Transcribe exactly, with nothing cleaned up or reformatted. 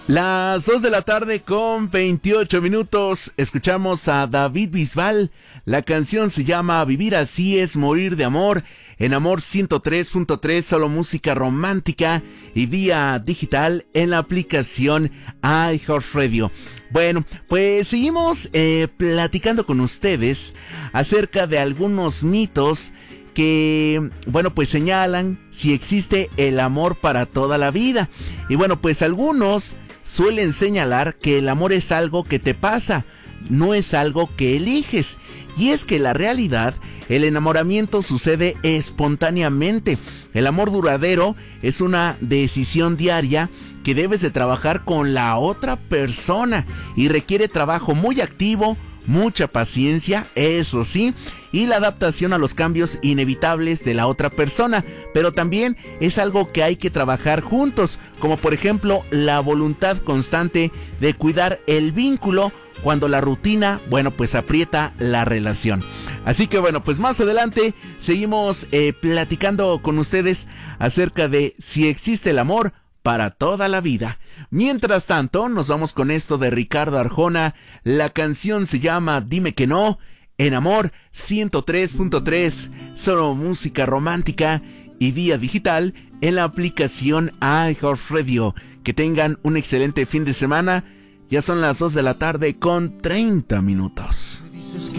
Las dos de la tarde con veintiocho minutos, escuchamos a David Bisbal. La canción se llama Vivir así es morir de amor, en Amor ciento tres punto tres, solo música romántica y vía digital en la aplicación iHeartRadio. Bueno, pues seguimos eh, platicando con ustedes acerca de algunos mitos que, bueno, pues señalan si existe el amor para toda la vida. Y bueno, pues algunos suelen señalar que el amor es algo que te pasa, no es algo que eliges. Y es que la realidad, el enamoramiento sucede espontáneamente. El amor duradero es una decisión diaria que debes de trabajar con la otra persona y requiere trabajo muy activo, mucha paciencia, eso sí, y la adaptación a los cambios inevitables de la otra persona, pero también es algo que hay que trabajar juntos, como por ejemplo la voluntad constante de cuidar el vínculo cuando la rutina, bueno, pues aprieta la relación. Así que bueno, pues más adelante seguimos eh, platicando con ustedes acerca de si existe el amor para toda la vida. Mientras tanto, nos vamos con esto de Ricardo Arjona. La canción se llama Dime que no, en Amor ciento tres punto tres, solo música romántica y vía digital en la aplicación iHeartRadio. Que tengan un excelente fin de semana. Ya son las dos de la tarde con treinta minutos.